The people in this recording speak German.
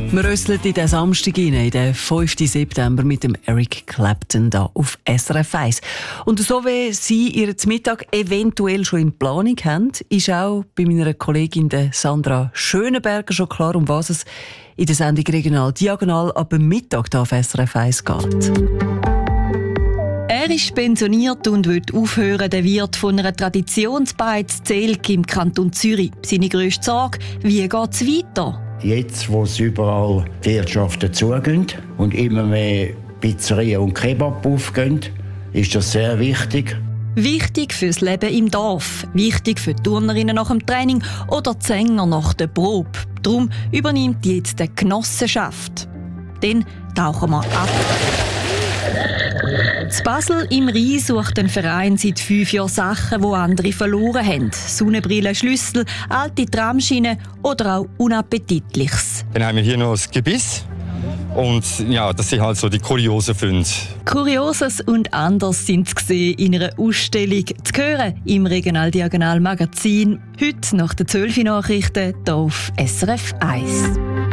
Wir rösseln in den Samstag rein, in den 5. September mit dem Eric Clapton da auf SRF 1. Und so wie Sie Ihren Mittag eventuell schon in Planung haben, ist auch bei meiner Kollegin der Sandra Schönenberger schon klar, um was es in der Sendung Regional Diagonal ab Mittag da auf SRF 1 geht. Er ist pensioniert und will aufhören, der Wirt von einer Traditionsbeiz Zelg im Kanton Zürich. Seine grösste Sorge, wie geht es weiter? Jetzt, wo es überall die Wirtschaften zugehen und immer mehr Pizzerien und Kebab aufgehen, ist das sehr wichtig. Wichtig fürs Leben im Dorf, wichtig für die Turnerinnen nach dem Training oder die Sänger nach der Probe. Darum übernimmt jetzt die Genossenschaft. Dann tauchen wir ab. In Basel im Rhein sucht ein Verein seit 5 Jahren Sachen, die andere verloren haben. Sonnenbrillen, Schlüssel, alte Tramschienen oder auch Unappetitliches. Dann haben wir hier noch das Gebiss. Und ja, das sind halt so die kuriosen Funde. Kurioses und anders sind sie gesehen in einer Ausstellung zu hören im Regional Diagonal Magazin. Heute nach den 12 Nachrichten hier auf SRF 1.